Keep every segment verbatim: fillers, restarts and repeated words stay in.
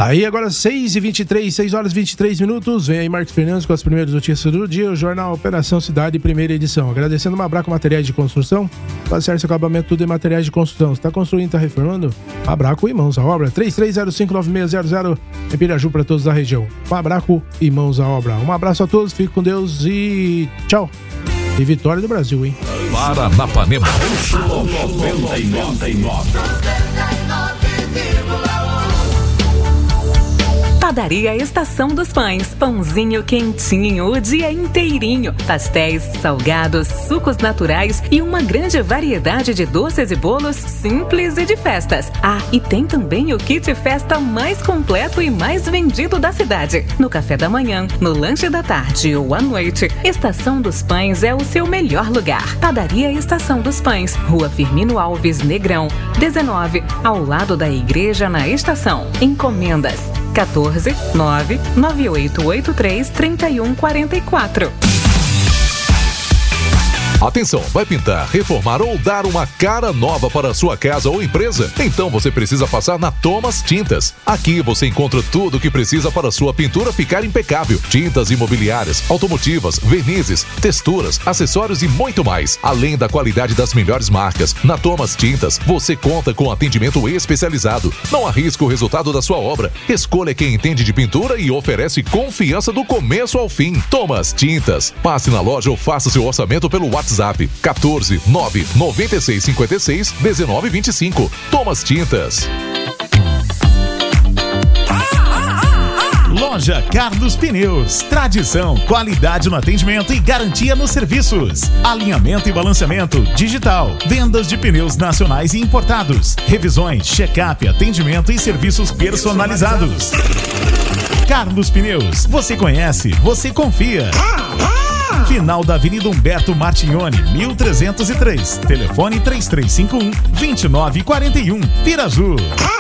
Aí agora seis e vinte e três, seis horas e vinte e três minutos. Vem aí Marcos Fernandes com as primeiras notícias do dia. O Jornal Operação Cidade, primeira edição. Agradecendo uma Abraco Materiais de Construção. Fazer esse acabamento tudo em materiais de construção. Você está construindo, está reformando? Abraco e mãos à obra. três três zero cinco nove seis zero zero em Piraju para todos da região. Abraco e mãos à obra. Um abraço a todos, fique com Deus e tchau. E vitória do Brasil, hein? Paranapanema. noventa e nove. Padaria Estação dos Pães. Pãozinho quentinho o dia inteirinho. Pastéis, salgados, sucos naturais e uma grande variedade de doces e bolos simples e de festas. Ah, e tem também o kit festa mais completo e mais vendido da cidade. No café da manhã, no lanche da tarde ou à noite, Estação dos Pães é o seu melhor lugar. Padaria Estação dos Pães, Rua Firmino Alves Negrão, dezenove, ao lado da igreja na estação. Encomendas quatorze, nove nove oito oito três, três um quatro quatro. Atenção, vai pintar, reformar ou dar uma cara nova para a sua casa ou empresa? Então você precisa passar na Thomas Tintas. Aqui você encontra tudo o que precisa para a sua pintura ficar impecável. Tintas imobiliárias, automotivas, vernizes, texturas, acessórios e muito mais. Além da qualidade das melhores marcas, na Thomas Tintas você conta com atendimento especializado. Não arrisca o resultado da sua obra. Escolha quem entende de pintura e oferece confiança do começo ao fim. Thomas Tintas. Passe na loja ou faça seu orçamento pelo WhatsApp. WhatsApp quatorze, nove nove seis cinco seis, um nove dois cinco. Thomas Tintas. Loja Carlos Pneus. Tradição, qualidade no atendimento e garantia nos serviços. Alinhamento e balanceamento digital. Vendas de pneus nacionais e importados. Revisões, check-up, atendimento e serviços personalizados. Carlos Pneus. Você conhece, você confia. Final da Avenida Humberto Martignoni, mil trezentos e três. Telefone três três cinco um, dois nove quatro um. Piraju.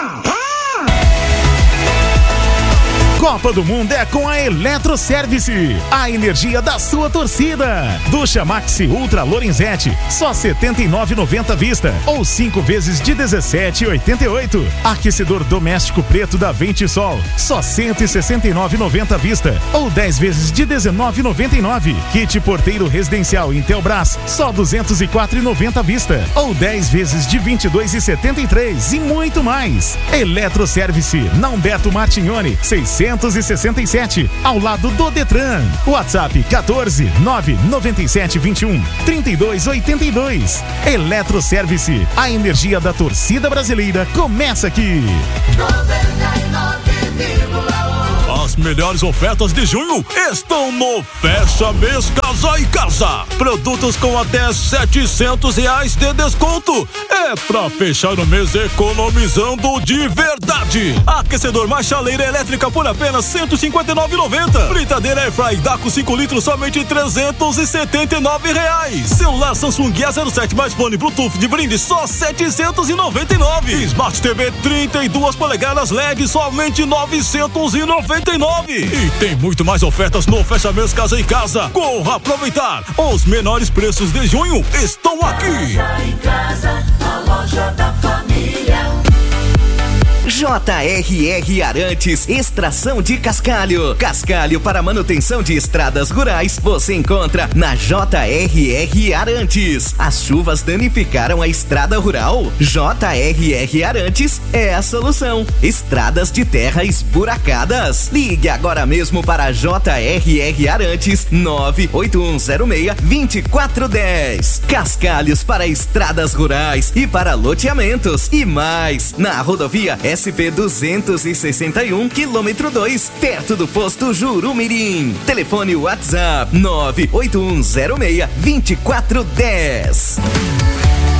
Copa do Mundo é com a Eletroservice, a energia da sua torcida. Ducha Maxi Ultra Lorenzetti, só setenta e nove reais e noventa centavos vista, ou cinco vezes de dezessete reais e oitenta e oito centavos. Aquecedor doméstico preto da Ventisol, só cento e sessenta e nove reais e noventa centavos vista, ou dez vezes de dezenove reais e noventa e nove centavos. Kit porteiro residencial Intelbras, só duzentos e quatro reais e noventa centavos vista, ou dez vezes de vinte e dois reais e setenta e três centavos e muito mais. Eletroservice, na Humberto Martignoni, seiscentos e sessenta e sete, ao lado do Detran. WhatsApp quatorze, nove nove sete dois um, três dois oito dois. Eletroservice, a energia da torcida brasileira começa aqui. noventa e nove vírgula um. As melhores ofertas de junho estão no Fecha Mês Casa e Casa. Produtos com até setecentos reais de desconto. É pra fechar o mês economizando de verdade. Aquecedor mais chaleira elétrica por apenas cento e cinquenta e nove reais e noventa centavos. Fritadeira Airfry Daco cinco litros somente trezentos e setenta e nove reais. Celular Samsung A zero sete mais fone Bluetooth de brinde só setecentos e noventa e nove reais. Smart T V trinta e duas polegadas L E D somente novecentos e noventa e nove reais. E tem muito mais ofertas no Fecha Mês Casa em Casa. Corra aproveitar. Os menores preços de junho estão aqui. Casa em Casa, a loja da família. J R R Arantes, extração de cascalho. Cascalho para manutenção de estradas rurais, você encontra na J R R Arantes. As chuvas danificaram a estrada rural? J R R Arantes é a solução. Estradas de terra esburacadas. Ligue agora mesmo para J R R Arantes nove oito um zero seis, dois quatro um zero. Cascalhos para estradas rurais e para loteamentos. E mais, na rodovia S P duzentos e sessenta e um, quilômetro dois, perto do posto Jurumirim. Telefone WhatsApp nove oito um zero seis, dois quatro um zero.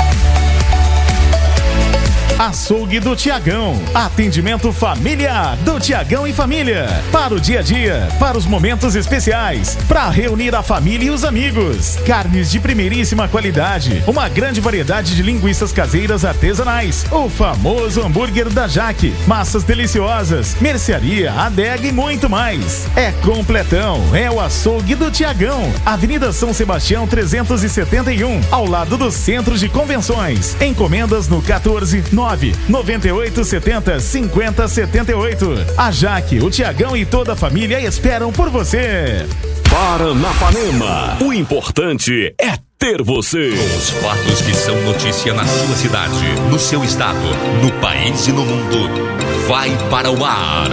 Açougue do Tiagão. Atendimento familiar do Tiagão e família. Para o dia a dia, para os momentos especiais, para reunir a família e os amigos. Carnes de primeiríssima qualidade, uma grande variedade de linguiças caseiras artesanais, o famoso hambúrguer da Jaque, massas deliciosas, mercearia, adega e muito mais. É completão, é o Açougue do Tiagão. Avenida São Sebastião trezentos e setenta e um, ao lado do Centro de Convenções. Encomendas no quatorze, nove nove nove oito sete zero cinco zero sete oito. A Jaque, o Tiagão e toda a família esperam por você. Paranapanema, o importante é ter você. Os fatos que são notícia na sua cidade, no seu estado, no país e no mundo, vai para o ar.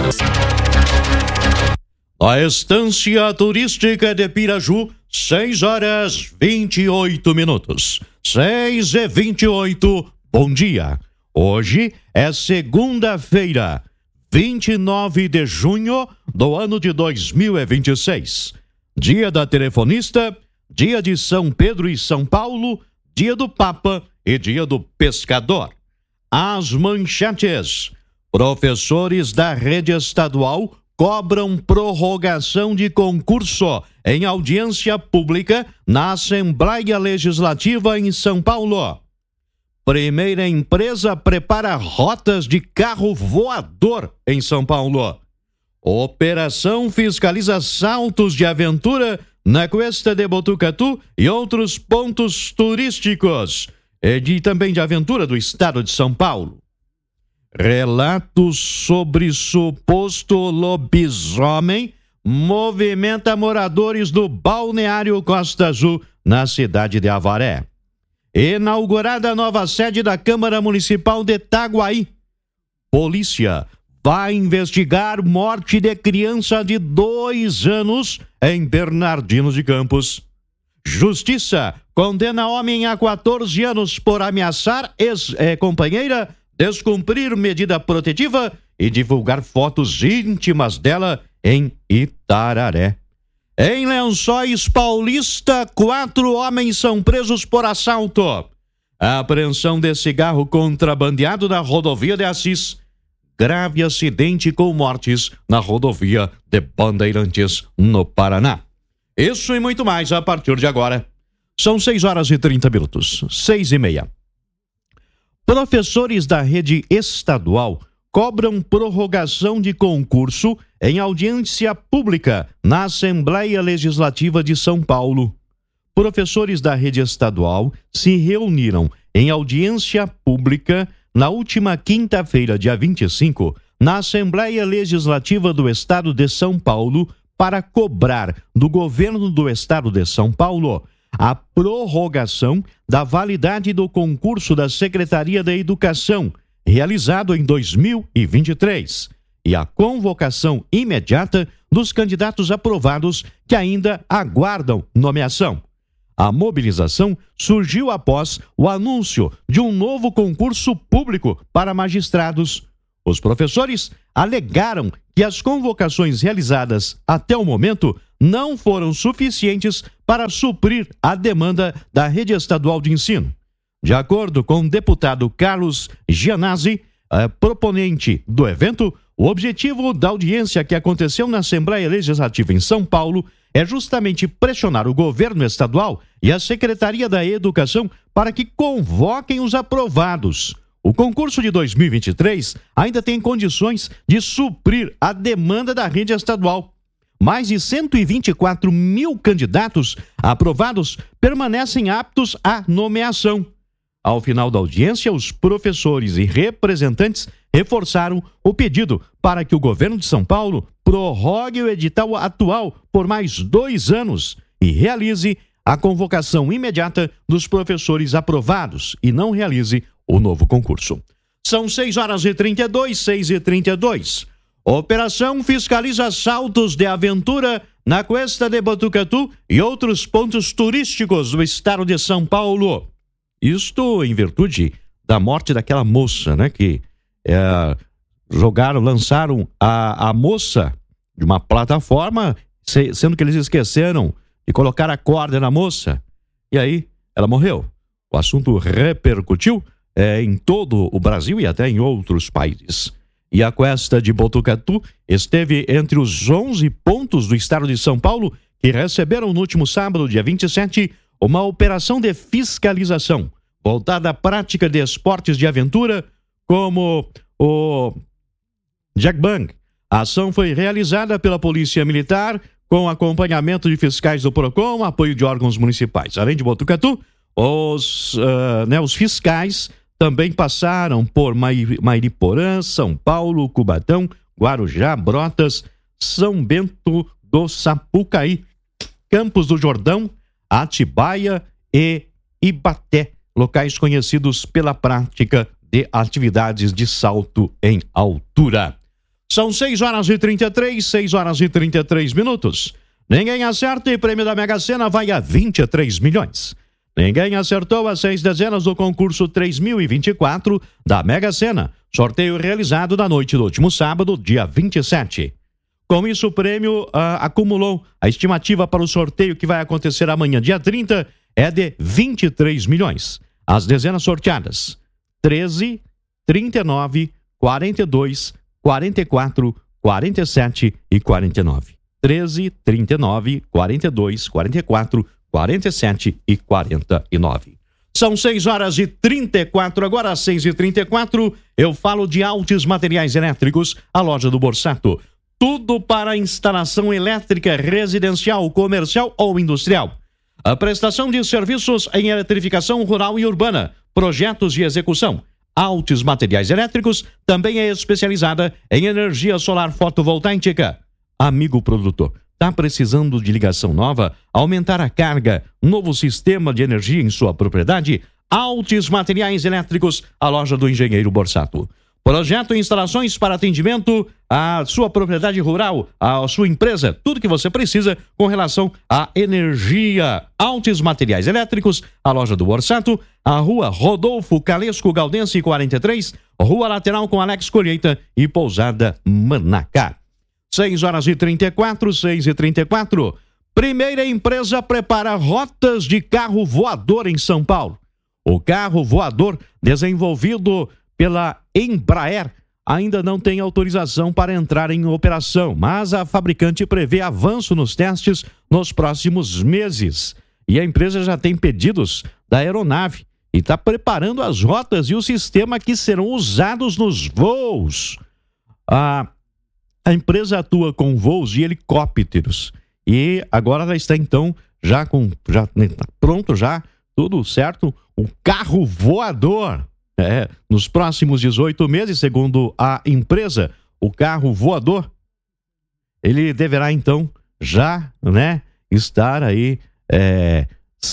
A Estância Turística de Piraju, seis horas vinte e oito minutos. seis e vinte e oito, bom dia. Hoje é segunda-feira, vinte e nove de junho do ano de dois mil e vinte e seis. Dia da telefonista, dia de São Pedro e São Paulo, dia do Papa e dia do pescador. As manchetes. Professores da rede estadual cobram prorrogação de concurso em audiência pública na Assembleia Legislativa em São Paulo. Primeira empresa prepara rotas de carro voador em São Paulo. Operação fiscaliza assaltos de aventura na Cuesta de Botucatu e outros pontos turísticos e de, também de aventura do estado de São Paulo. Relatos sobre suposto lobisomem movimenta moradores do Balneário Costa Azul, na cidade de Avaré. Inaugurada a nova sede da Câmara Municipal de Itaguaí. Polícia vai investigar morte de criança de dois anos em Bernardino de Campos. Justiça condena homem a quatorze anos por ameaçar ex-companheira, descumprir medida protetiva e divulgar fotos íntimas dela em Itararé. Em Lençóis Paulista, quatro homens são presos por assalto. A apreensão de cigarro contrabandeado na rodovia de Assis. Grave acidente com mortes na rodovia de Bandeirantes, no Paraná. Isso e muito mais a partir de agora. São seis horas e trinta minutos, seis e meia. Professores da rede estadual cobram prorrogação de concurso em audiência pública na Assembleia Legislativa de São Paulo. Professores da rede estadual se reuniram em audiência pública na última quinta-feira, dia vinte e cinco, na Assembleia Legislativa do Estado de São Paulo, para cobrar do governo do Estado de São Paulo a prorrogação da validade do concurso da Secretaria da Educação, realizado em dois mil e vinte e três, e a convocação imediata dos candidatos aprovados que ainda aguardam nomeação. A mobilização surgiu após o anúncio de um novo concurso público para magistrados. Os professores alegaram que as convocações realizadas até o momento não foram suficientes para suprir a demanda da rede estadual de ensino. De acordo com o deputado Carlos Gianazzi, eh, proponente do evento, o objetivo da audiência que aconteceu na Assembleia Legislativa em São Paulo é justamente pressionar o governo estadual e a Secretaria da Educação para que convoquem os aprovados. O concurso de dois mil e vinte e três ainda tem condições de suprir a demanda da rede estadual. Mais de cento e vinte e quatro mil candidatos aprovados permanecem aptos à nomeação. Ao final da audiência, os professores e representantes reforçaram o pedido para que o governo de São Paulo prorrogue o edital atual por mais dois anos e realize a convocação imediata dos professores aprovados e não realize o novo concurso. São seis horas e trinta e dois, seis e trinta e dois. Operação fiscaliza assaltos de aventura na Cuesta de Botucatu e outros pontos turísticos do estado de São Paulo. Isto em virtude da morte daquela moça, né? Que é, jogaram, lançaram a, a moça de uma plataforma, se, sendo que eles esqueceram de colocar a corda na moça. E aí ela morreu. O assunto repercutiu é, em todo o Brasil e até em outros países. E a Cuesta de Botucatu esteve entre os onze pontos do estado de São Paulo que receberam no último sábado, dia vinte e sete, uma operação de fiscalização voltada à prática de esportes de aventura como o Jagbang. A ação foi realizada pela Polícia Militar com acompanhamento de fiscais do PROCON, apoio de órgãos municipais. Além de Botucatu, os, uh, né, os fiscais também passaram por Mairiporã, São Paulo, Cubatão, Guarujá, Brotas, São Bento do Sapucaí, Campos do Jordão, Atibaia e Ibaté, locais conhecidos pela prática de atividades de salto em altura. São seis horas e trinta e três, seis horas e trinta e três minutos. Ninguém acerta e prêmio da Mega Sena vai a vinte e três milhões. Ninguém acertou as seis dezenas do concurso três mil e vinte e quatro da Mega Sena. Sorteio realizado na noite do último sábado, dia vinte e sete. Com isso, o prêmio uh, acumulou. A estimativa para o sorteio que vai acontecer amanhã, dia trinta, é de vinte e três milhões. As dezenas sorteadas: treze, trinta e nove, quarenta e dois, quarenta e quatro, quarenta e sete e quarenta e nove. treze, trinta e nove, quarenta e dois, quarenta e quatro, quarenta e sete e quarenta e nove. São seis horas e trinta e quatro, agora às seis e trinta e quatro, eu falo de Altis Materiais Elétricos, a loja do Borsato. Tudo para instalação elétrica residencial, comercial ou industrial. A prestação de serviços em eletrificação rural e urbana, projetos de execução. Altis Materiais Elétricos também é especializada em energia solar fotovoltaica. Amigo produtor, está precisando de ligação nova, aumentar a carga, novo sistema de energia em sua propriedade? Altis Materiais Elétricos, a loja do engenheiro Borsato. Projeto e instalações para atendimento à sua propriedade rural, à sua empresa, tudo que você precisa com relação à energia. Altis Materiais Elétricos, a loja do Borsato, a rua Rodolfo Calesco Galdense quarenta e três, rua lateral com Alex Colheita e Pousada Manacá. seis horas e trinta e quatro, seis e trinta e quatro. Primeira empresa prepara rotas de carro voador em São Paulo. O carro voador, desenvolvido pela Embraer, ainda não tem autorização para entrar em operação, mas a fabricante prevê avanço nos testes nos próximos meses. E a empresa já tem pedidos da aeronave e está preparando as rotas e o sistema que serão usados nos voos. A, a empresa atua com voos de helicópteros e agora ela está então já com já pronto já tudo certo, o carro voador. É, nos próximos dezoito meses, segundo a empresa, o carro voador, ele deverá então já, né, estar aí é,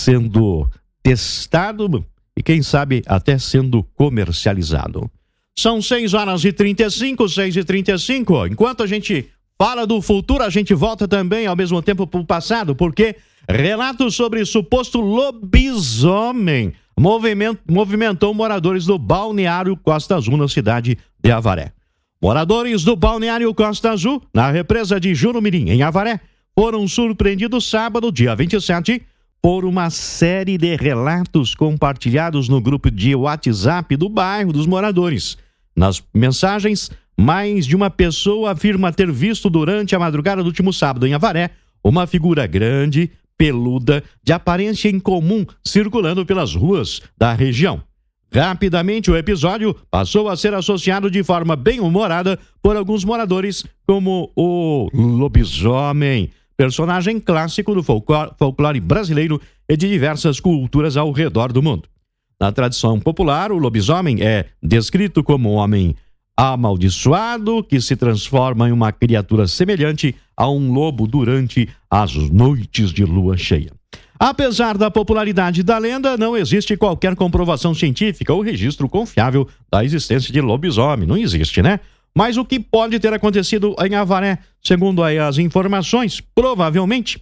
sendo testado e quem sabe até sendo comercializado. São seis horas e trinta e cinco, seis e trinta e cinco. Enquanto a gente fala do futuro, a gente volta também ao mesmo tempo para o passado, porque relatos sobre suposto lobisomem Movimento, movimentou moradores do Balneário Costa Azul na cidade de Avaré. Moradores do Balneário Costa Azul, na represa de Jurumirim, em Avaré, foram surpreendidos sábado, dia vinte e sete, por uma série de relatos compartilhados no grupo de WhatsApp do bairro dos moradores. Nas mensagens, mais de uma pessoa afirma ter visto durante a madrugada do último sábado em Avaré uma figura grande, peluda, de aparência incomum, circulando pelas ruas da região. Rapidamente, o episódio passou a ser associado de forma bem humorada por alguns moradores como o lobisomem, personagem clássico do folclore, folclore brasileiro e de diversas culturas ao redor do mundo. Na tradição popular, o lobisomem é descrito como um homem amaldiçoado que se transforma em uma criatura semelhante a um lobo durante as noites de lua cheia. Apesar da popularidade da lenda, não existe qualquer comprovação científica ou registro confiável da existência de lobisomem. Não existe, né? Mas o que pode ter acontecido em Avaré, segundo aí as informações, provavelmente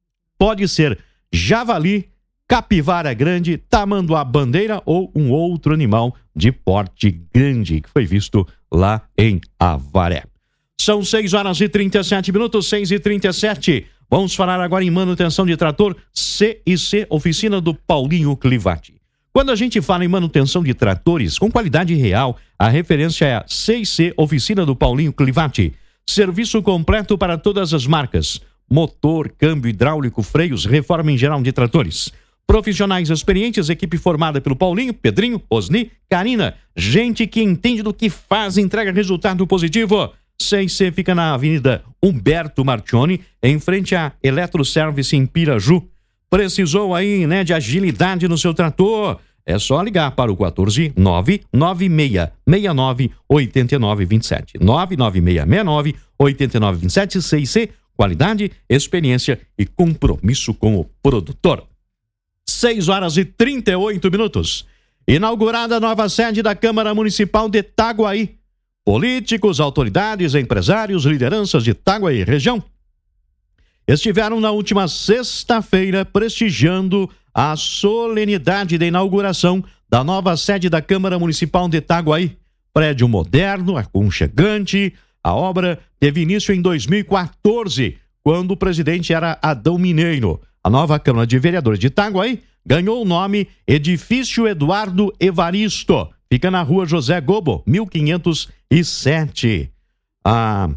pode ser javali, capivara grande, tamanduá-bandeira ou um outro animal de porte grande que foi visto lá em Avaré. São seis horas e trinta e sete minutos, seis e trinta e sete. Vamos falar agora em manutenção de trator C e C, oficina do Paulinho Clivati. Quando a gente fala em manutenção de tratores com qualidade real, a referência é a C e C, oficina do Paulinho Clivati. Serviço completo para todas as marcas: motor, câmbio hidráulico, freios, reforma em geral de tratores. Profissionais experientes, equipe formada pelo Paulinho, Pedrinho, Osni, Karina. Gente que entende do que faz e entrega resultado positivo. C e C fica na Avenida Humberto Martioni, em frente à Eletroservice em Piraju. Precisou aí, né, de agilidade no seu trator? É só ligar para o quatorze nove nove seis seis nove oito nove dois sete. nove nove seis seis nove oito nove dois sete. C C, qualidade, experiência e compromisso com o produtor. seis horas e trinta e oito minutos. Inaugurada a nova sede da Câmara Municipal de Itaguaí. Políticos, autoridades, empresários, lideranças de Itaguaí região estiveram na última sexta-feira prestigiando a solenidade da inauguração da nova sede da Câmara Municipal de Itaguaí. Prédio moderno, aconchegante. A obra teve início em dois mil e quatorze, quando o presidente era Adão Mineiro. A nova Câmara de Vereadores de Itaguaí ganhou o nome Edifício Eduardo Evaristo. Fica na rua José Gobo, mil quinhentos e sete. A,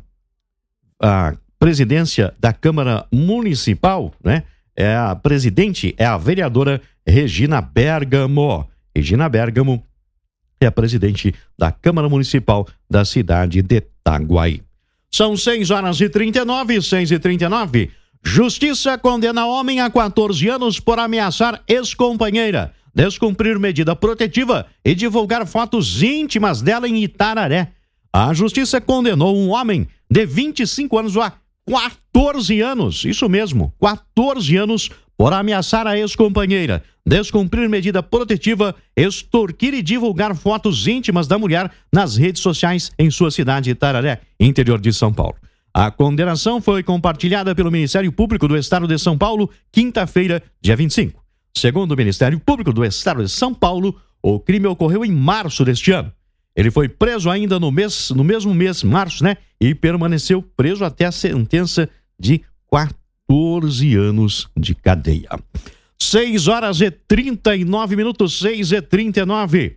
a presidência da Câmara Municipal, né? É a presidente, é a vereadora Regina Bergamo. Regina Bergamo é a presidente da Câmara Municipal da cidade de Itaguaí. São seis horas e trinta e nove, seis e trinta e nove. Justiça condena homem a quatorze anos por ameaçar ex-companheira, descumprir medida protetiva e divulgar fotos íntimas dela em Itararé. A justiça condenou um homem de vinte e cinco anos a quatorze anos, isso mesmo, quatorze anos, por ameaçar a ex-companheira, descumprir medida protetiva, extorquir e divulgar fotos íntimas da mulher nas redes sociais em sua cidade de Itararé, interior de São Paulo. A condenação foi compartilhada pelo Ministério Público do Estado de São Paulo, quinta-feira, dia vinte e cinco. Segundo o Ministério Público do Estado de São Paulo, o crime ocorreu em março deste ano. Ele foi preso ainda no mês, no mesmo mês, março, né? E permaneceu preso até a sentença de quatorze anos de cadeia. seis horas e trinta e nove minutos, seis e trinta e nove.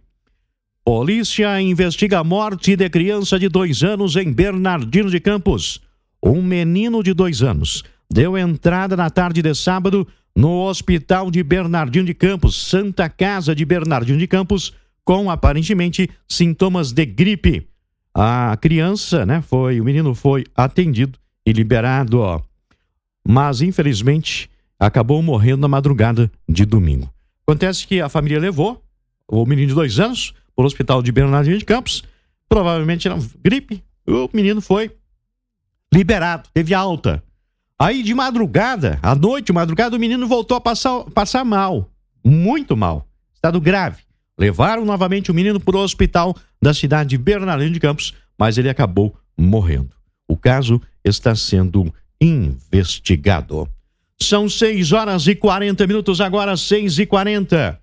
Polícia investiga a morte de criança de dois anos em Bernardino de Campos. Um menino de dois anos deu entrada na tarde de sábado no Hospital de Bernardino de Campos, Santa Casa de Bernardino de Campos, com aparentemente sintomas de gripe. A criança, né, foi, o menino foi atendido e liberado, ó, mas infelizmente acabou morrendo na madrugada de domingo. Acontece que a família levou o menino de dois anos para o Hospital de Bernardino de Campos, provavelmente era gripe, o menino foi liberado, teve alta. Aí de madrugada, à noite, madrugada, o menino voltou a passar, passar mal, muito mal, estado grave. Levaram novamente o menino para o hospital da cidade de Bernardino de Campos, mas ele acabou morrendo. O caso está sendo investigado. São seis horas e quarenta minutos, agora seis e quarenta.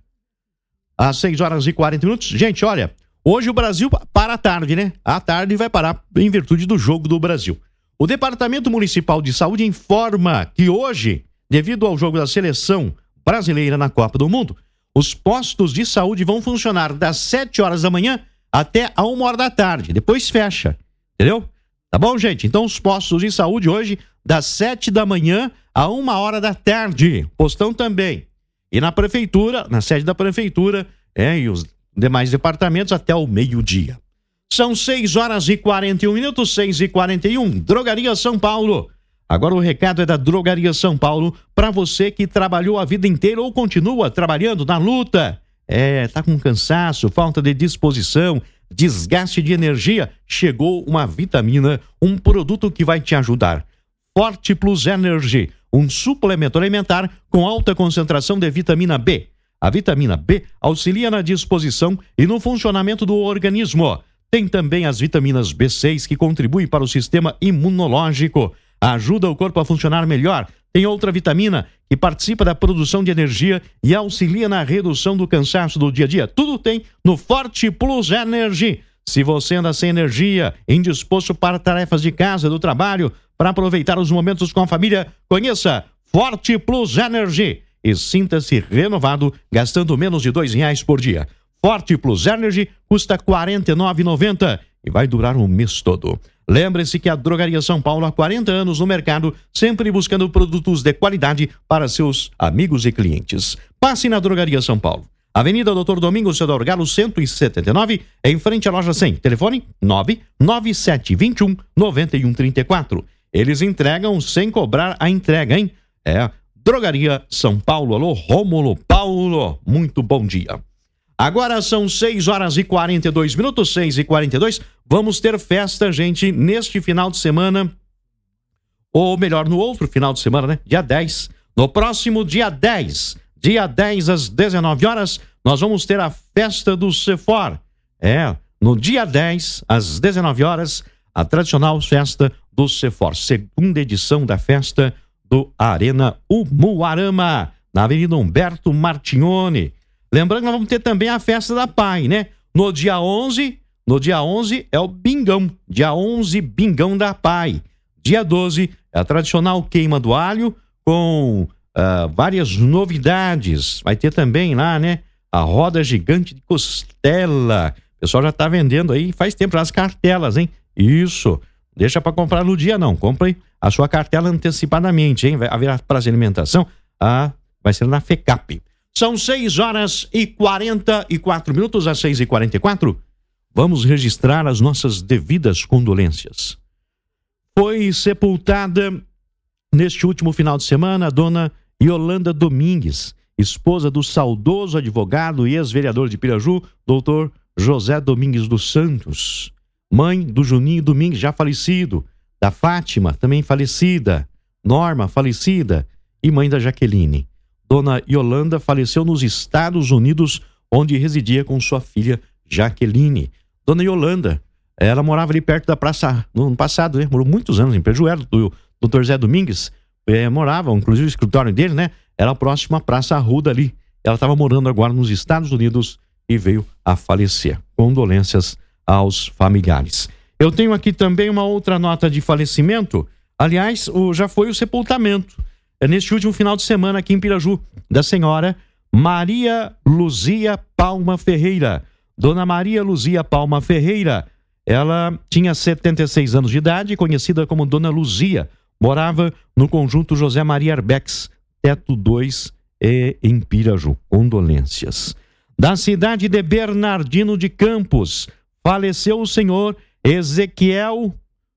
Às seis horas e quarenta minutos. Gente, olha, hoje o Brasil para à tarde, né? À tarde vai parar em virtude do jogo do Brasil. O Departamento Municipal de Saúde informa que hoje, devido ao jogo da seleção brasileira na Copa do Mundo, os postos de saúde vão funcionar das sete horas da manhã até a uma hora da tarde. Depois fecha, entendeu? Tá bom, gente? Então os postos de saúde hoje das sete da manhã a uma hora da tarde. Postão também. E na prefeitura, na sede da prefeitura, é, e os demais departamentos até o meio-dia. São seis horas e quarenta e um minutos, seis e quarenta e um. Drogaria São Paulo. Agora o recado é da Drogaria São Paulo para você que trabalhou a vida inteira ou continua trabalhando na luta. É, tá com cansaço, falta de disposição, desgaste de energia. Chegou uma vitamina, um produto que vai te ajudar. Forte Plus Energy, um suplemento alimentar com alta concentração de vitamina B. A vitamina B auxilia na disposição e no funcionamento do organismo. Tem também as vitaminas B seis que contribuem para o sistema imunológico. Ajuda o corpo a funcionar melhor. Tem outra vitamina que participa da produção de energia e auxilia na redução do cansaço do dia a dia. Tudo tem no Forte Plus Energy. Se você anda sem energia, indisposto para tarefas de casa, do trabalho, para aproveitar os momentos com a família, conheça Forte Plus Energy e sinta-se renovado gastando menos de dois reais por dia. Forte Plus Energy custa quarenta e nove reais e noventa centavos e vai durar um mês todo. Lembre-se que a Drogaria São Paulo há quarenta anos no mercado, sempre buscando produtos de qualidade para seus amigos e clientes. Passe na Drogaria São Paulo. Avenida doutor Domingos Cedor Galo, cento e setenta e nove, em frente à loja cem. Telefone nove nove sete dois um nove um três quatro. Eles entregam sem cobrar a entrega, hein? É Drogaria São Paulo. Alô, Rômulo Paulo. Muito bom dia. Agora são seis horas e quarenta e dois minutos, seis e quarenta e dois. Vamos ter festa, gente, neste final de semana. Ou melhor, no outro final de semana, né? Dia dez. No próximo dia dez. Dia dez, às dezenove horas, nós vamos ter a festa do Sefor. É, no dia dez, às dezenove horas, a tradicional festa do Sefor. Segunda edição da festa do Arena Umuarama, na Avenida Humberto Martignoni. Lembrando que nós vamos ter também a festa da Pai, né? No dia onze, no dia onze é o Bingão. Dia onze, Bingão da Pai. Dia doze é a tradicional queima do alho com uh, várias novidades. Vai ter também lá, né? A roda gigante de costela. O pessoal já tá vendendo aí faz tempo as cartelas, hein? Isso. Deixa para comprar no dia não. Compre a sua cartela antecipadamente, hein? Vai haver praça de alimentação. Ah, vai ser na FECAP. São seis horas e quarenta e quatro minutos, às seis e quarenta e quatro. Vamos registrar as nossas devidas condolências. Foi sepultada neste último final de semana a dona Yolanda Domingues, esposa do saudoso advogado e ex-vereador de Piraju, doutor José Domingues dos Santos. Mãe do Juninho Domingues, já falecido, da Fátima, também falecida, Norma, falecida, e mãe da Jaqueline. Dona Yolanda faleceu nos Estados Unidos, onde residia com sua filha Jaqueline. Dona Yolanda, ela morava ali perto da praça, no ano passado, né? Morou muitos anos em Pejuelo, do doutor Zé Domingues, é, morava, inclusive o escritório dele, né? Era próximo à Praça Arruda ali. Ela estava morando agora nos Estados Unidos e veio a falecer. Condolências aos familiares. Eu tenho aqui também uma outra nota de falecimento. Aliás, o, já foi o sepultamento. É neste último final de semana aqui em Piraju, da senhora Maria Luzia Palma Ferreira. Dona Maria Luzia Palma Ferreira, ela tinha setenta e seis anos de idade, conhecida como Dona Luzia. Morava no conjunto José Maria Arbex, Teto dois, e em Piraju. Condolências. Da cidade de Bernardino de Campos, faleceu o senhor Ezequiel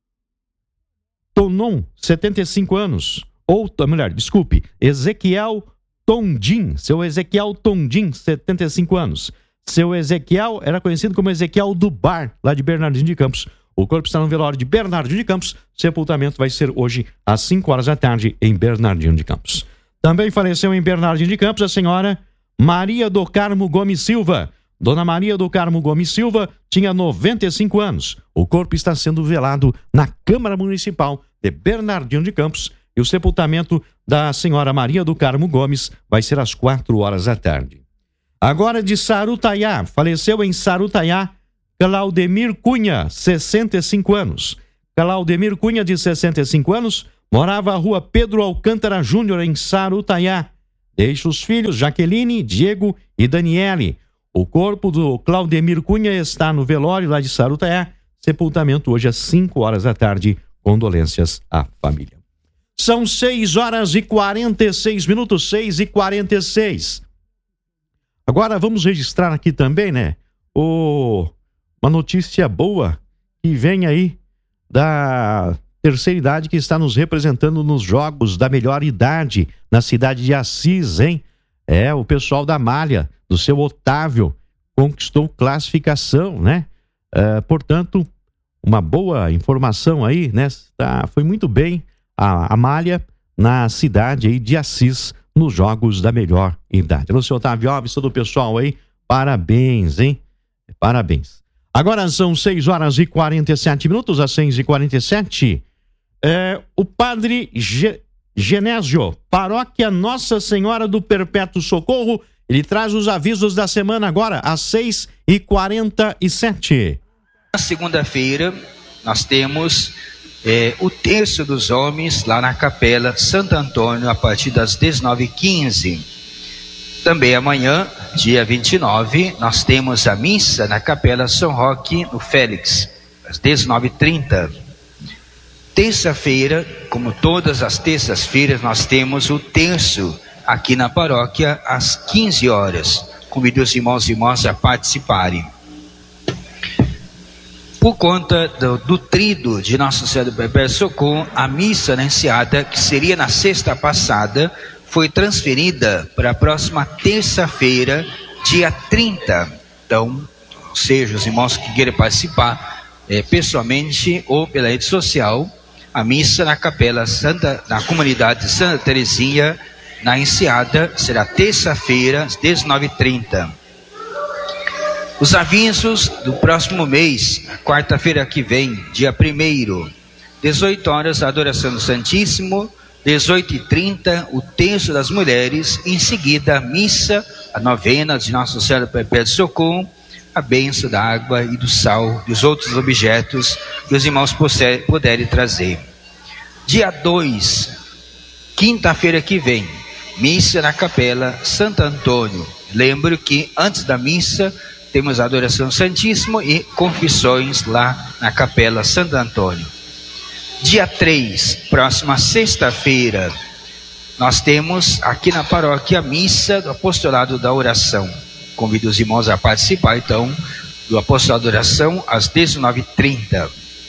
Tonon, setenta e cinco anos. Ou, melhor, desculpe, Ezequiel Tondim, seu Ezequiel Tondim, setenta e cinco anos. Seu Ezequiel era conhecido como Ezequiel do Bar, lá de Bernardino de Campos. O corpo está no velório de Bernardino de Campos. Sepultamento vai ser hoje às cinco horas da tarde em Bernardino de Campos. Também faleceu em Bernardino de Campos a senhora Maria do Carmo Gomes Silva. Dona Maria do Carmo Gomes Silva tinha noventa e cinco anos. O corpo está sendo velado na Câmara Municipal de Bernardino de Campos. E o sepultamento da senhora Maria do Carmo Gomes vai ser às quatro horas da tarde. Agora de Sarutaiá, faleceu em Sarutaiá Claudemir Cunha, sessenta e cinco anos. Claudemir Cunha, de sessenta e cinco anos, morava à rua Pedro Alcântara Júnior, em Sarutaiá. Deixa os filhos Jaqueline, Diego e Daniele. O corpo do Claudemir Cunha está no velório lá de Sarutaiá. Sepultamento hoje às cinco horas da tarde. Condolências à família. São seis horas e quarenta e seis minutos, seis e quarenta e seis. Agora vamos registrar aqui também, né, o... uma notícia boa que vem aí da terceira idade que está nos representando nos Jogos da Melhor Idade na cidade de Assis, hein? É, o pessoal da Malha, do seu Otávio, conquistou classificação, né? É, portanto, uma boa informação aí, né? Tá, foi muito bem a, a Malha na cidade aí de Assis, nos Jogos da Melhor Idade. Alô, seu Otávio Alves, todo o pessoal aí, parabéns, hein? Parabéns. Agora são seis horas e quarenta e sete minutos, às seis e quarenta e sete. É, o padre Ge- Genésio, paróquia Nossa Senhora do Perpétuo Socorro, ele traz os avisos da semana agora, às seis e quarenta e sete. Na segunda-feira, nós temos é, o terço dos homens lá na Capela Santo Antônio, a partir das dezenove e quinze. Também amanhã, dia vinte e nove, nós temos a missa na Capela São Roque, no Félix, às dezenove e trinta. Terça-feira, como todas as terças-feiras, nós temos o terço aqui na paróquia às quinze horas. Convido os irmãos e irmãs a participarem. Por conta do, do trido de Nossa Senhora do Perpétuo Socorro, a missa anunciada, que seria na sexta passada, foi transferida para a próxima terça-feira, Dia trinta, então, ou seja, os irmãos que querem participar é, pessoalmente ou pela rede social, a missa na Capela Santa, na comunidade Santa Teresinha, na Enseada, será terça-feira, às dezenove e trinta. Os avisos do próximo mês, quarta-feira que vem, dia primeiro, dezoito horas, a adoração do Santíssimo, dezoito e trinta, o terço das mulheres, em seguida, a missa, a novena de Nossa Senhora Perpétua Socorro, a bênção da água e do sal, dos outros objetos que os irmãos puderem trazer. Dia dois, quinta-feira que vem, missa na Capela Santo Antônio. Lembro que antes da missa temos a adoração Santíssimo e confissões lá na Capela Santo Antônio. Dia três, próxima sexta-feira, nós temos aqui na paróquia a missa do Apostolado da Oração. Convido os irmãos a participar, então, do Apostolado da Oração às dezenove e trinta.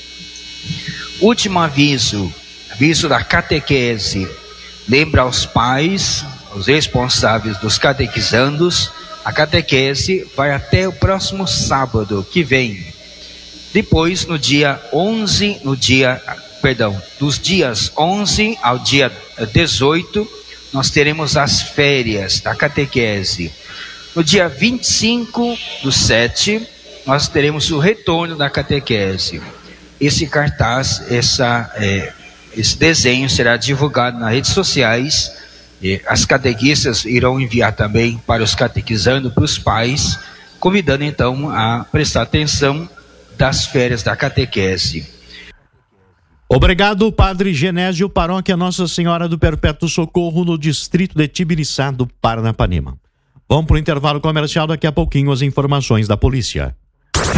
Último aviso, aviso da catequese. Lembra aos pais, os responsáveis dos catequizandos, a catequese vai até o próximo sábado que vem. Depois, no dia onze, no dia, perdão, dos dias onze ao dia dezoito, nós teremos as férias da catequese. No dia vinte e cinco do sete, nós teremos o retorno da catequese. Esse cartaz, essa, é, esse desenho será divulgado nas redes sociais. E as catequistas irão enviar também para os catequizandos, para os pais, convidando então a prestar atenção das férias da catequese. Obrigado, Padre Genésio, paróquia Nossa Senhora do Perpétuo Socorro, no distrito de Tibiriçá do Paranapanema. Vamos para o intervalo comercial, daqui a pouquinho as informações da polícia.